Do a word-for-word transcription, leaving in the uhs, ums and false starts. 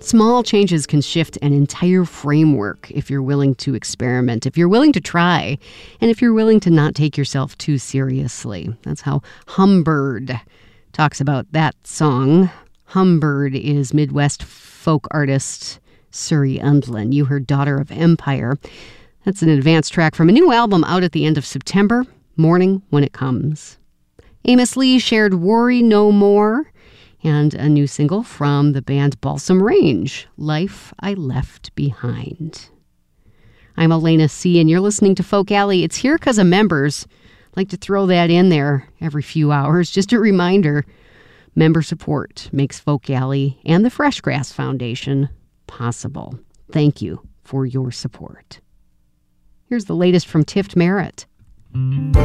Small changes can shift an entire framework if you're willing to experiment, if you're willing to try, and if you're willing to not take yourself too seriously. That's how Humbird talks about that song. Humbird is Midwest folk artist Suri Undlin. You heard Daughter of Empire. That's an advanced track from a new album out at the end of September, Morning When It Comes. Amos Lee shared Worry No More, and a new single from the band Balsam Range, Life I Left Behind. I'm Elena C., and you're listening to Folk Alley. It's here because of members. I'd like to throw that in there every few hours. Just a reminder, member support makes Folk Alley and the Freshgrass Foundation possible. Thank you for your support. Here's the latest from Tift Merritt.